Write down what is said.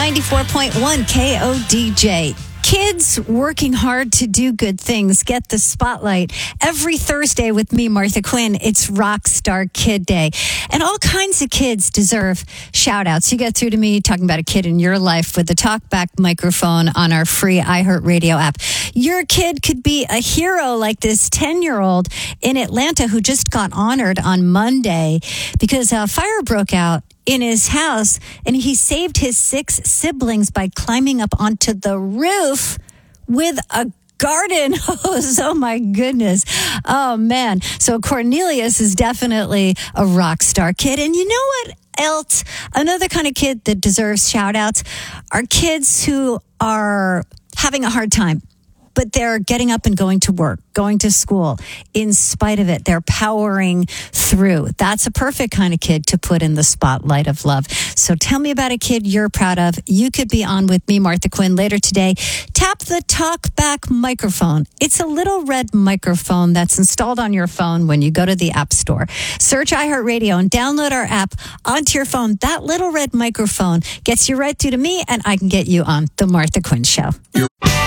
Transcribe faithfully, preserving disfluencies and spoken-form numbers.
ninety-four point one K O D J. Kids working hard to do good things get the spotlight. Every Thursday with me, Martha Quinn, it's Rockstar Kid Day. And all kinds of kids deserve shout outs. You get through to me talking about a kid in your life with the talkback microphone on our free iHeartRadio app. Your kid could be a hero like this ten-year-old in Atlanta who just got honored on Monday because a fire broke out in his house, and he saved his six siblings by climbing up onto the roof with a garden hose. Oh, my goodness. Oh, man. So Cornelius is definitely a rock star kid. And you know what else? Another kind of kid that deserves shout outs are kids who are having a hard time, but they're getting up and going to work, going to school. In spite of it, they're powering through. That's a perfect kind of kid to put in the spotlight of love. So tell me about a kid you're proud of. You could be on with me, Martha Quinn, later today. Tap the talkback microphone. It's a little red microphone that's installed on your phone when you go to the App Store. Search iHeartRadio and download our app onto your phone. That little red microphone gets you right through to me, and I can get you on The Martha Quinn Show. You're-